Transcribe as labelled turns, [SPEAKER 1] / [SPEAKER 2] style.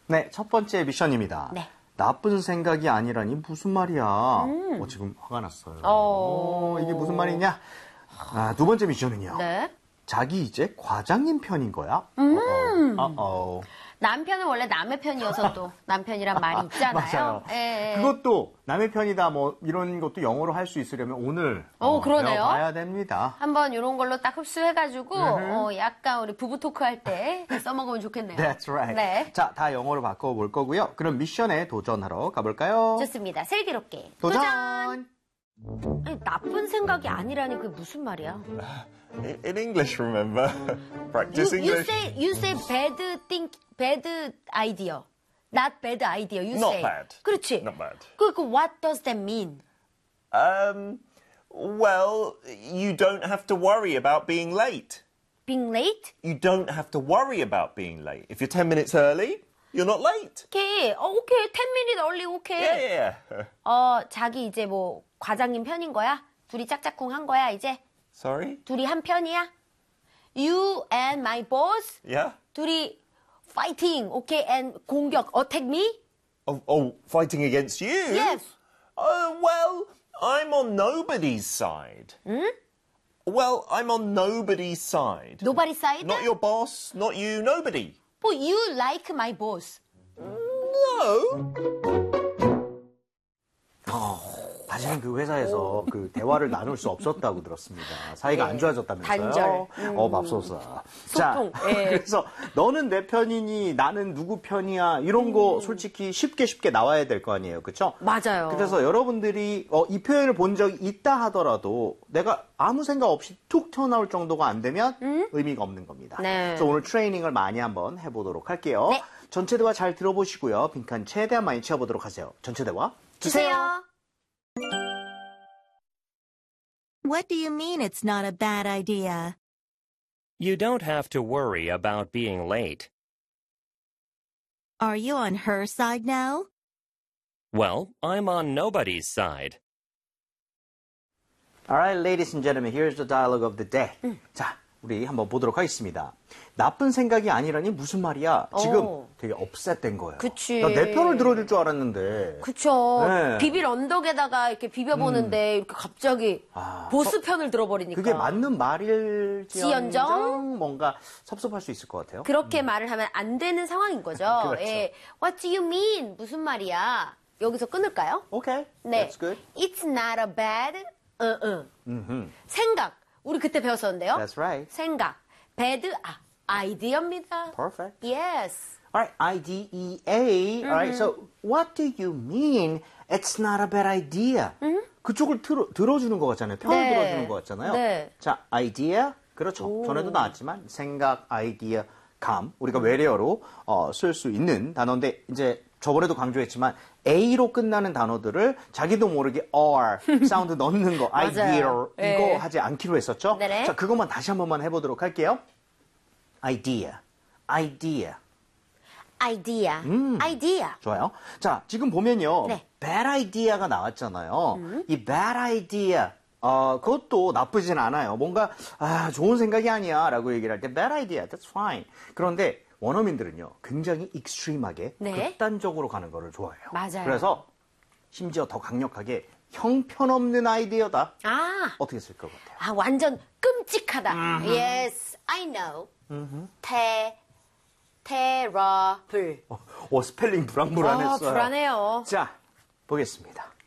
[SPEAKER 1] 네, 첫 번째 미션입니다.
[SPEAKER 2] 네.
[SPEAKER 1] 나쁜 생각이 아니라니 무슨 말이야. 지금 화가 났어요. 이게 무슨 말이냐? 두 번째 미션은요.
[SPEAKER 2] 네.
[SPEAKER 1] 자기 이제 과장님 편인 거야.
[SPEAKER 2] 남편은 원래 남의 편이어서 또 남편이란 말이 있잖아요.
[SPEAKER 1] 맞아요.
[SPEAKER 2] 예.
[SPEAKER 1] 그것도 남의 편이다 뭐 이런 것도 영어로 할 수 있으려면 오늘
[SPEAKER 2] 그러네요.
[SPEAKER 1] 배워봐야 됩니다.
[SPEAKER 2] 한번 이런 걸로 딱 흡수해가지고 약간 우리 부부 토크 할 때 써먹으면 좋겠네요.
[SPEAKER 1] That's right.
[SPEAKER 2] 네.
[SPEAKER 1] 자, 다 영어로 바꿔볼 거고요. 그럼 미션에 도전하러 가볼까요?
[SPEAKER 2] 좋습니다. 슬기롭게
[SPEAKER 1] 도전!
[SPEAKER 2] 아니, 나쁜 생각이 아니라니 그게 무슨 말이야?
[SPEAKER 3] In English, remember? Practice
[SPEAKER 2] You
[SPEAKER 3] English.
[SPEAKER 2] say bad idea. Not bad idea. You
[SPEAKER 3] Not
[SPEAKER 2] say.
[SPEAKER 3] bad.
[SPEAKER 2] 그렇지.
[SPEAKER 3] Not bad.
[SPEAKER 2] 그 what does that mean?
[SPEAKER 3] Well, you don't have to worry about being late.
[SPEAKER 2] Being late?
[SPEAKER 3] You don't have to worry about being late. If you're 10 minutes early, you're not late.
[SPEAKER 2] 오케이. 오케이. 10 minutes early. 오케이.
[SPEAKER 3] Yeah.
[SPEAKER 2] 자기 이제 뭐 과장님 편인 거야? 둘이 짝짝꿍 한 거야, 이제?
[SPEAKER 3] Sorry?
[SPEAKER 2] 둘이 한 편이야? You and my boss?
[SPEAKER 3] Yeah?
[SPEAKER 2] 둘이 fighting, okay, and 공격, attack me?
[SPEAKER 3] Oh, fighting against you?
[SPEAKER 2] Yes.
[SPEAKER 3] Well, I'm on nobody's side. Well, I'm on nobody's side.
[SPEAKER 2] Nobody side?
[SPEAKER 3] Not your boss, not you, nobody.
[SPEAKER 2] But you like my boss.
[SPEAKER 3] No.
[SPEAKER 1] 사실은 그 회사에서 그 대화를 나눌 수 없었다고 들었습니다. 사이가 안 좋아졌다면서요.
[SPEAKER 2] 단절.
[SPEAKER 1] 맙소사.
[SPEAKER 2] 소통.
[SPEAKER 1] 자, 그래서 너는 내 편이니 나는 누구 편이야 이런 거 솔직히 쉽게 나와야 될 거 아니에요. 그렇죠?
[SPEAKER 2] 맞아요.
[SPEAKER 1] 그래서 여러분들이 이 표현을 본 적이 있다 하더라도 내가 아무 생각 없이 툭 튀어나올 정도가 안 되면 의미가 없는 겁니다.
[SPEAKER 2] 네.
[SPEAKER 1] 그래서 오늘 트레이닝을 많이 한번 해보도록 할게요.
[SPEAKER 2] 네.
[SPEAKER 1] 전체 대화 잘 들어보시고요. 빈칸 최대한 많이 채워보도록 하세요. 전체 대화
[SPEAKER 2] 주세요.
[SPEAKER 4] What do you mean it's not a bad idea?
[SPEAKER 5] You don't have to worry about being late.
[SPEAKER 4] Are you on her side now?
[SPEAKER 5] Well, I'm on nobody's side.
[SPEAKER 1] All right, ladies and gentlemen, here's the dialogue of the day. 자, 우리 한번 보도록 하겠습니다. 나쁜 생각이 아니라니 무슨 말이야? 지금 되게 업셋된 거예요.
[SPEAKER 2] 그치.
[SPEAKER 1] 나 내 편을 들어줄 줄 알았는데.
[SPEAKER 2] 그쵸.
[SPEAKER 1] 네.
[SPEAKER 2] 비빌 언덕에다가 이렇게 비벼보는데 이렇게 갑자기 보스 편을 들어버리니까.
[SPEAKER 1] 그게 맞는 말일지언정 뭔가 섭섭할 수 있을 것 같아요.
[SPEAKER 2] 그렇게 말을 하면 안 되는 상황인 거죠.
[SPEAKER 1] 그렇죠.
[SPEAKER 2] 예. What do you mean? 무슨 말이야? 여기서 끊을까요?
[SPEAKER 1] Okay,
[SPEAKER 2] 네.
[SPEAKER 1] that's good.
[SPEAKER 2] It's not a bad, 생각. 우리 그때 배웠었는데요.
[SPEAKER 1] That's right.
[SPEAKER 2] 생각. bad, 아이디어입니다.
[SPEAKER 1] Perfect.
[SPEAKER 2] Yes.
[SPEAKER 1] All right, IDEA. All right, so what do you mean it's not a bad idea? 그쪽을 들어주는 것 같잖아요. 편을
[SPEAKER 2] 네.
[SPEAKER 1] 들어주는 것 같잖아요.
[SPEAKER 2] 네.
[SPEAKER 1] 자, idea. 그렇죠. 전에도 나왔지만 생각, 아이디어, 감. 우리가 외래어로 쓸 수 있는 단어인데 이제 저번에도 강조했지만 A로 끝나는 단어들을 자기도 모르게 R 사운드 넣는 거, idea 이거
[SPEAKER 2] 네.
[SPEAKER 1] 하지 않기로 했었죠.
[SPEAKER 2] 네네.
[SPEAKER 1] 자, 그것만 다시 한 번만 해보도록 할게요. idea. 좋아요. 자, 지금 보면요.
[SPEAKER 2] 네.
[SPEAKER 1] bad idea가 나왔잖아요. 이 bad idea, 그것도 나쁘진 않아요. 뭔가, 좋은 생각이 아니야. 라고 얘기를 할 때 bad idea, that's fine. 그런데 원어민들은요, 굉장히 익스트림하게
[SPEAKER 2] 네.
[SPEAKER 1] 극단적으로 가는 거를 좋아해요.
[SPEAKER 2] 맞아요.
[SPEAKER 1] 그래서 심지어 더 강력하게 형편없는 아이디어다. 어떻게 쓸 것 같아요?
[SPEAKER 2] 완전 끔찍하다. Yes, I know. terrible.
[SPEAKER 1] 스펠링 불안불안했어요.
[SPEAKER 2] 불안해요.
[SPEAKER 1] 자, 보겠습니다.